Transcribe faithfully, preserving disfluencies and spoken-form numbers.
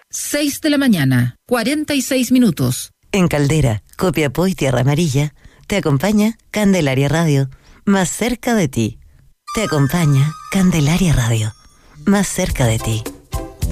seis de la mañana, cuarenta y seis minutos. En Caldera, Copiapó y Tierra Amarilla, te acompaña Candelaria Radio, más cerca de ti. Te acompaña Candelaria Radio, más cerca de ti.